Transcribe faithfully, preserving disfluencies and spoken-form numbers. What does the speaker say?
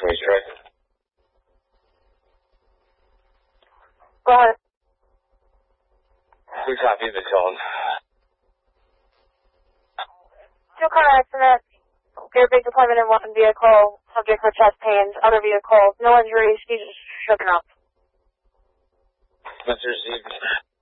Police Director. Go ahead. We copy the call. Two car accident. Fairbanks deployment in one vehicle. Subject with chest pains. Other vehicle. No injuries. He's just shooken up. Must receive.